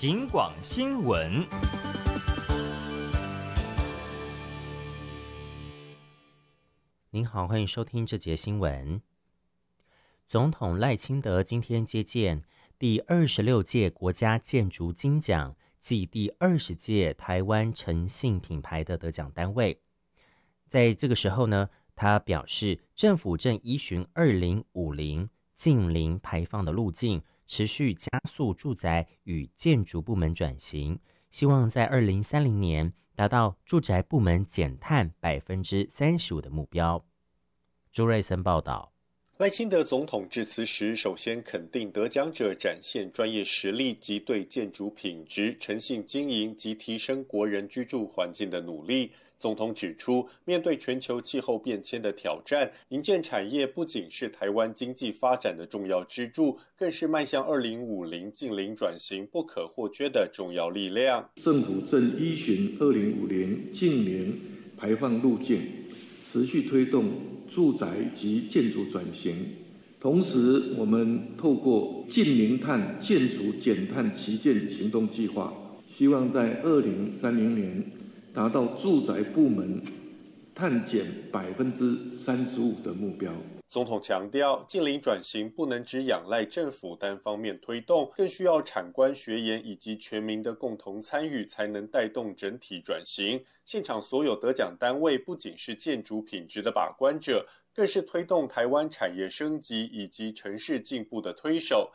警广新闻。 您好，欢迎收听这节新闻。总统赖清德今天接见第26届国家建筑金奖暨第20届台湾诚信品牌的得奖单位。在这个时候呢，他表示，政府正依循2050净零排放的路径，持续加速住宅与建筑部门转型，希望在2030年达到住宅部门减碳35%的目标。朱瑞森报道。 赖清德总统致辞时，首先肯定得奖者展现专业实力及对建筑品质、诚信经营及提升国人居住环境的努力。总统指出，面对全球气候变迁的挑战，营建产业不仅是台湾经济发展的重要支柱，更是迈向2050净零转型不可或缺的重要力量。 政府正依循2050净零排放路径，持续推动住宅及建筑转型，同时我们透过净零碳建筑减碳旗舰行动计划，希望在2030年达到住宅部门碳减35%的目标。 总统强调，净零转型不能只仰赖政府单方面推动，更需要产官学研以及全民的共同参与，才能带动整体转型。现场所有得奖单位不仅是建筑品质的把关者，更是推动台湾产业升级以及城市进步的推手。